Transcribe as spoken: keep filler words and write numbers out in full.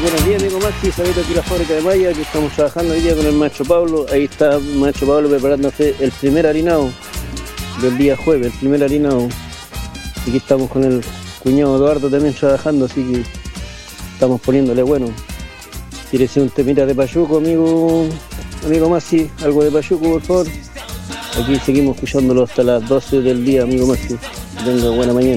buenos días, amigo Maxi. Salito aquí a la fábrica de Maya, que estamos trabajando hoy día con el maestro Pablo. Ahí está el maestro Pablo preparándose el primer harinado del día jueves, el primer harinado. Aquí estamos con el cuñado Eduardo también trabajando, así que estamos poniéndole bueno. ¿Quiere ser un temita de payuco, amigo, amigo Maxi? Algo de payuco, por favor. Aquí seguimos escuchándolo hasta las doce del día, amigo Maxi. Que tenga buena mañana.